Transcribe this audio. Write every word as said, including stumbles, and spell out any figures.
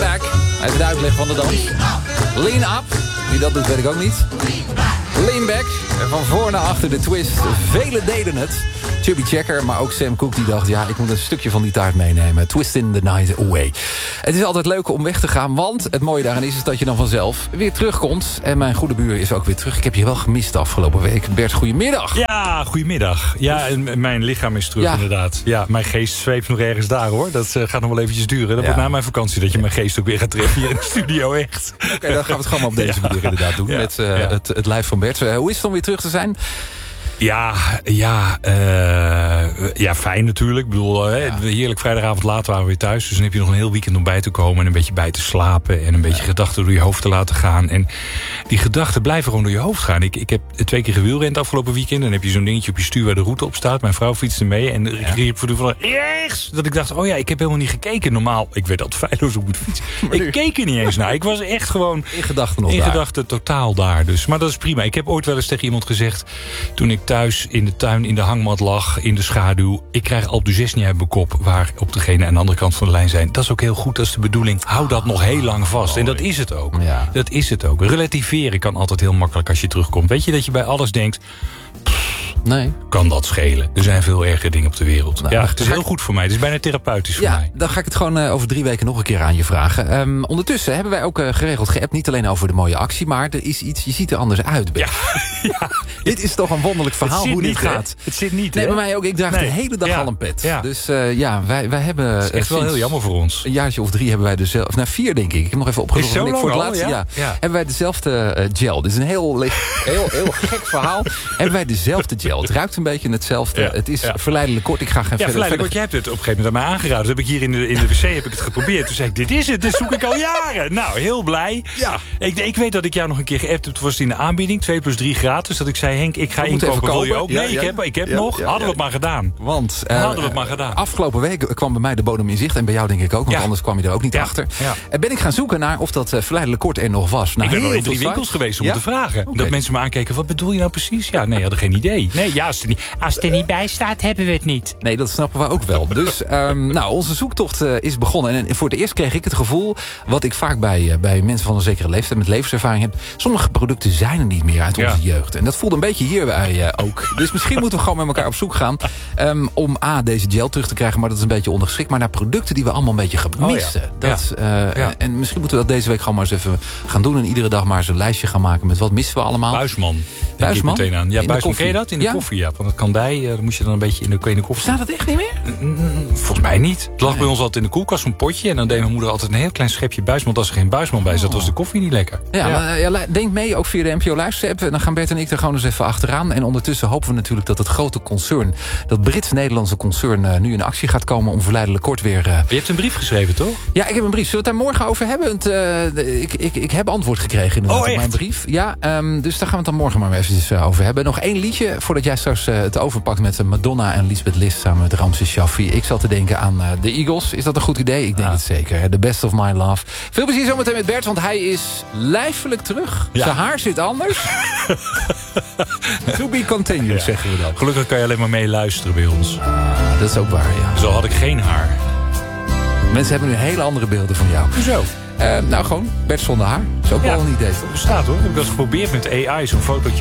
back. Hij is het uitleg van de dans. Lean up. Wie dat doet, weet ik ook niet. Lean back. En van voor naar achter de twist. Velen deden het. Chubby Checker, maar ook Sam Cooke die dacht... ja, ik moet een stukje van die taart meenemen. Twist in the night away. Het is altijd leuk om weg te gaan, want het mooie daarin is... is dat je dan vanzelf weer terugkomt. En mijn goede buur is ook weer terug. Ik heb je wel gemist de afgelopen week. Bert, goedemiddag. Ja, goedemiddag. Ja, en mijn lichaam is terug, ja. inderdaad. Ja, mijn geest zweeft nog ergens daar, hoor. Dat uh, gaat nog wel eventjes duren. Dat ja. wordt na mijn vakantie dat je mijn geest ook weer gaat treffen hier in de studio, echt. Oké, okay, dan gaan we het gewoon maar op deze ja. manier inderdaad doen. Ja. Met uh, ja. het, het lijf van Bert. Uh, hoe is het om weer terug te zijn? Ja, ja, uh, ja, fijn natuurlijk. Ik bedoel, uh, ja. heerlijk vrijdagavond laat waren we weer thuis. Dus dan heb je nog een heel weekend om bij te komen... en een beetje bij te slapen... en een beetje ja. gedachten door je hoofd te laten gaan. En die gedachten blijven gewoon door je hoofd gaan. Ik, ik heb twee keer gewielrend afgelopen weekend... en dan heb je zo'n dingetje op je stuur waar de route op staat. Mijn vrouw fietste mee en ik ja. riep voor de van rechts! Dat ik dacht, oh ja, ik heb helemaal niet gekeken. Normaal, ik weet altijd feilloos op moet fietsen. Ik keek er niet eens naar. Ik was echt gewoon... In gedachten nog In daar. gedachten totaal daar. Dus. Maar dat is prima. Ik heb ooit wel eens tegen iemand gezegd... toen ik thuis in de tuin in de hangmat lag, in de schaduw... ik krijg Alpe d'Huez niet uit mijn kop... waar op degene aan de andere kant van de lijn zijn. Dat is ook heel goed, dat is de bedoeling. Hou dat nog heel lang vast. En dat is het ook. Ja. Dat is het ook. Relativeren kan altijd heel makkelijk als je terugkomt. Weet je dat je bij alles denkt... Nee. Kan dat schelen? Er zijn veel ergere dingen op de wereld. Nou, ja, het is heel goed voor mij. Het is bijna therapeutisch voor ja, mij. Dan ga ik het gewoon uh, over drie weken nog een keer aan je vragen. Um, ondertussen hebben wij ook uh, geregeld geappt. Niet alleen over de mooie actie, maar er is iets. Je ziet er anders uit. Ja, ja. Dit is toch een wonderlijk verhaal hoe dit gaat. Hè? Het zit niet. Nee, hè? bij mij ook. Ik draag nee. de hele dag ja. al een pet. Ja. Dus uh, ja, wij, wij hebben... Dat is echt wel heel jammer voor ons. Een jaartje of drie hebben wij dezelfde... Nou, vier denk ik. Ik heb nog even opgezocht. Is zo lang voor het al, laatste, ja? ja. Ja. Hebben wij dezelfde uh, gel. Dit is een heel, heel, heel gek verhaal. Hebben wij dezelfde gel. Het ruikt een beetje hetzelfde. Ja. Het is ja. verleidelijk kort. Ik ga geen ja, verder... verleidelijk kort. Jij hebt het op een gegeven moment aan mij aangeraden. Dus heb ik hier in de, in de wc heb ik het geprobeerd. Toen zei ik, dit is het. Dit zoek ik al jaren. Nou, heel blij. Ja. Ik, ik weet dat ik jou nog een keer geappt heb. Toen was het in de aanbieding. twee plus drie gratis. Dat ik zei, Henk, ik ga inkopen. Wil je ook? Nee, ja, ja. ik heb, ik heb ja, nog. Ja, ja, Hadden we het maar gedaan. Want uh, Hadden we het maar gedaan. Afgelopen week kwam bij mij de bodem in zicht. En bij jou denk ik ook. Want ja. anders kwam je er ook niet ja. achter. Ja. En ben ik gaan zoeken naar of dat uh, verleidelijk kort er nog was. Nou, ik ben wel in drie winkels geweest om ja? te vragen. Okay. Dat mensen me aankeken. Wat bedoel je nou precies? Ja, nee, hadden geen idee. Nee, ja, als het er niet, als het er niet bij staat, hebben we het niet. Nee, dat snappen we ook wel. Dus um, nou, onze zoektocht uh, is begonnen. En voor het eerst kreeg ik het gevoel... wat ik vaak bij, uh, bij mensen van een zekere leeftijd... met levenservaring heb... sommige producten zijn er niet meer uit onze ja. jeugd. En dat voelde een beetje hierbij uh, ook. Dus misschien moeten we gewoon met elkaar op zoek gaan... Um, om A, deze gel terug te krijgen... maar dat is een beetje ondergeschikt... maar naar producten die we allemaal een beetje gemisten. Oh ja. Dat, ja. Uh, ja. En misschien moeten we dat deze week gewoon maar eens even gaan doen... en iedere dag maar eens een lijstje gaan maken... met wat missen we allemaal. Buisman. Buisman? Meteen aan. Ja, Buisman, ken je dat? In de ja? koffie, ja. Van het kandij, uh, dan moest je dan een beetje in de, in de koffie... Staat dat echt niet meer? Volgens mij niet. Het lag nee. bij ons altijd in de koelkast, een potje... en dan deed mijn moeder altijd een heel klein schepje Buisman... als er geen Buisman bij zat, oh. was de koffie niet lekker. Ja, ja. Maar, ja, denk mee, ook via de N P O Luisterapp. Dan gaan Bert en ik er gewoon eens even achteraan. En ondertussen hopen we natuurlijk dat het grote concern... dat Brits-Nederlandse concern uh, nu in actie gaat komen... om verleidelijk kort weer... Uh... Je hebt een brief geschreven, toch? Ja, ik heb een brief. Zullen we het daar morgen over hebben? Want, uh, ik, ik, ik heb antwoord gekregen inderdaad oh, op mijn brief. Ja, um, dus daar gaan we het dan morgen maar even uh, over hebben. Nog één liedje, voordat jij straks uh, het overpakt... met uh, Madonna en Lisbeth List samen met Ramses Shaffi. Ik zat te denken aan uh, de Eagles. Is dat een goed idee? Ik denk ja. het zeker. The Best of My Love. Veel plezier zometeen met Bert, want hij is lijfelijk terug. Ja. Zijn haar zit anders. To be continued, ja. zeggen we dan. Gelukkig kan je alleen maar mee luisteren bij ons. Ah, dat is ook waar, ja. Zo had ik geen haar. Mensen hebben nu hele andere beelden van jou. Hoezo? Uh, nou, gewoon Bert zonder haar. Dat is ook ja. wel een idee. Dat bestaat hoor. Ik heb dat geprobeerd met A I, zo'n fotootje